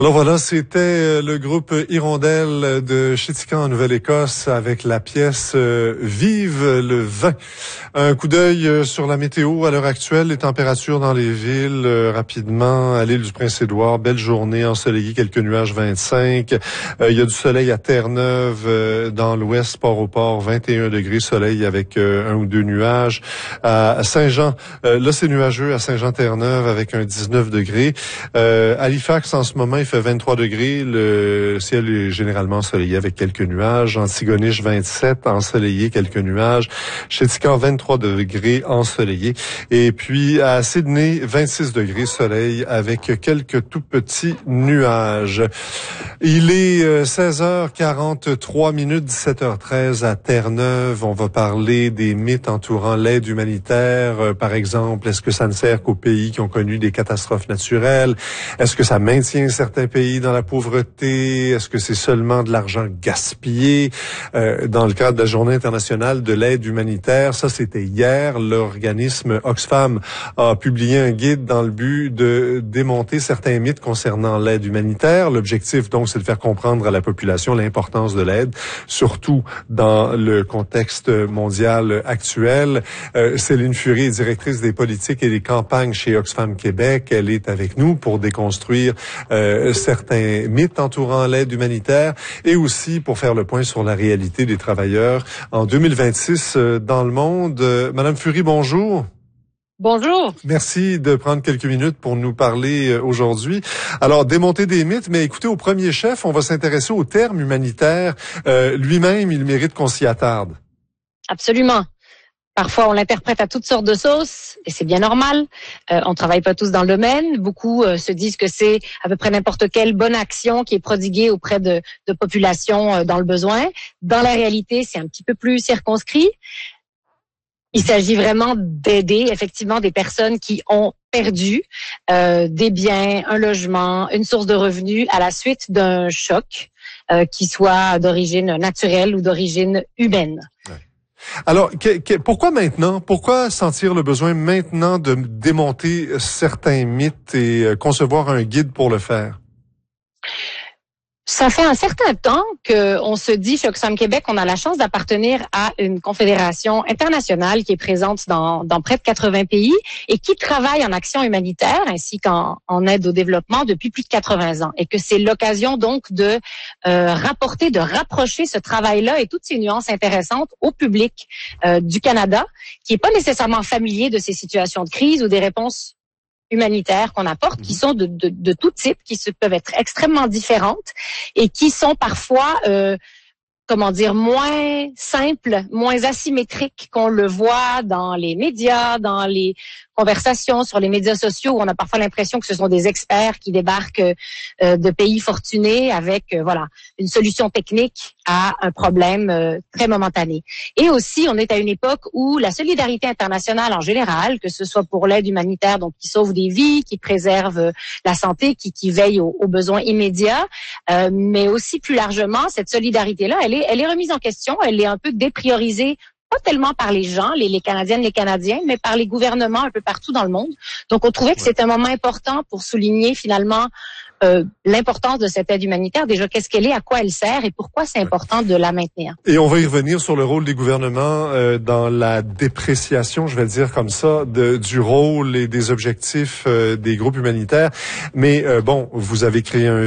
Alors voilà, c'était le groupe Hirondelle de Chitika en Nouvelle-Écosse avec la pièce Vive le vin. Un coup d'œil sur la météo à l'heure actuelle, les températures dans les villes rapidement à l'île du Prince-Édouard, belle journée ensoleillée, quelques nuages 25. Il y a du soleil à Terre-Neuve dans l'ouest, Port-au-Port, 21 degrés, soleil avec un ou deux nuages. À Saint-Jean, là c'est nuageux à Saint-Jean-Terre-Neuve avec un 19 degrés. Halifax en ce moment, il fait 23 degrés. Le ciel est généralement ensoleillé avec quelques nuages. Antigonish, 27, ensoleillé, quelques nuages. Chitika, 23 degrés, ensoleillé. Et puis, à Sydney, 26 degrés, soleil avec quelques tout petits nuages. Il est 16h43 minutes, 17h13 à Terre-Neuve. On va parler des mythes entourant l'aide humanitaire. Par exemple, est-ce que ça ne sert qu'aux pays qui ont connu des catastrophes naturelles? Est-ce que ça maintient certains pays dans la pauvreté? Est-ce que c'est seulement de l'argent gaspillé? Dans le cadre de la Journée internationale de l'aide humanitaire, ça c'était hier, l'organisme Oxfam a publié un guide dans le but de démonter certains mythes concernant l'aide humanitaire. L'objectif donc c'est de faire comprendre à la population l'importance de l'aide, surtout dans le contexte mondial actuel. Céline Fury est directrice des politiques et des campagnes chez Oxfam Québec. Elle est avec nous pour déconstruire certains mythes entourant l'aide humanitaire et aussi pour faire le point sur la réalité des travailleurs en 2026 dans le monde. Madame Fury, bonjour. Bonjour. Merci de prendre quelques minutes pour nous parler aujourd'hui. Alors, démonter des mythes, mais écoutez, au premier chef, on va s'intéresser au terme humanitaire. Lui-même, il mérite qu'on s'y attarde. Absolument. Parfois, on l'interprète à toutes sortes de sauces, et c'est bien normal. On travaille pas tous dans le domaine. Beaucoup se disent que c'est à peu près n'importe quelle bonne action qui est prodiguée auprès de populations dans le besoin. Dans la réalité, c'est un petit peu plus circonscrit. Il s'agit vraiment d'aider effectivement des personnes qui ont perdu des biens, un logement, une source de revenus à la suite d'un choc qui soit d'origine naturelle ou d'origine humaine. Ouais. Alors, pourquoi maintenant? Pourquoi sentir le besoin maintenant de démonter certains mythes et concevoir un guide pour le faire? Ça fait un certain temps qu'on se dit chez Oxfam Québec qu'on a la chance d'appartenir à une confédération internationale qui est présente dans près de 80 pays et qui travaille en action humanitaire ainsi qu'en aide au développement depuis plus de 80 ans. Et que c'est l'occasion donc de rapporter, de rapprocher ce travail-là et toutes ces nuances intéressantes au public du Canada qui n'est pas nécessairement familier de ces situations de crise ou des réponses humanitaires qu'on apporte, qui sont de tout type, qui peuvent être extrêmement différentes et qui sont parfois, moins simples, moins asymétriques qu'on le voit dans les médias, dans les conversations sur les médias sociaux où on a parfois l'impression que ce sont des experts qui débarquent de pays fortunés avec une solution technique à un problème très momentané. Et aussi, on est à une époque où la solidarité internationale en général, que ce soit pour l'aide humanitaire donc qui sauve des vies, qui préserve la santé, qui veille aux besoins immédiats, mais aussi plus largement, cette solidarité-là, elle est remise en question, elle est un peu dépriorisée, pas tellement par les gens, les Canadiennes, les Canadiens, mais par les gouvernements un peu partout dans le monde. Donc, on trouvait que c'était un moment important pour souligner finalement l'importance de cette aide humanitaire. Déjà, qu'est-ce qu'elle est, à quoi elle sert et pourquoi c'est important de la maintenir. Et on va y revenir sur le rôle des gouvernements dans la dépréciation, je vais le dire comme ça, du rôle et des objectifs des groupes humanitaires. Mais vous avez créé un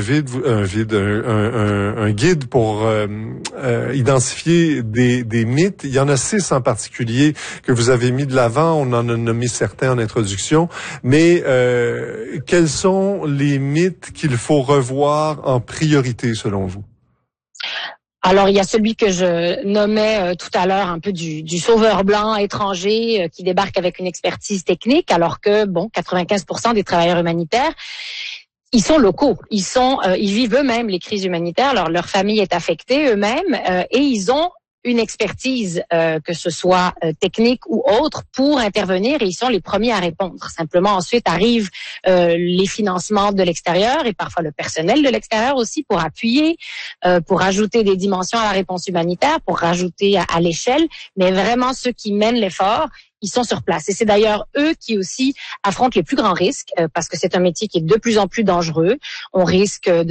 guide pour identifier des mythes. Il y en a 6 en particulier que vous avez mis de l'avant. On en a nommé certains en introduction. Mais quels sont les mythes qu'il faut revoir en priorité selon vous? Alors, il y a celui que je nommais tout à l'heure un peu du sauveur blanc étranger qui débarque avec une expertise technique, alors que 95% des travailleurs humanitaires, ils sont locaux, ils vivent eux-mêmes les crises humanitaires, leur famille est affectée eux-mêmes et ils ont une expertise, que ce soit technique ou autre, pour intervenir et ils sont les premiers à répondre. Simplement, ensuite arrivent les financements de l'extérieur et parfois le personnel de l'extérieur aussi pour appuyer, pour ajouter des dimensions à la réponse humanitaire, pour rajouter à l'échelle, mais vraiment ceux qui mènent l'effort, ils sont sur place. Et c'est d'ailleurs eux qui aussi affrontent les plus grands risques parce que c'est un métier qui est de plus en plus dangereux. On risque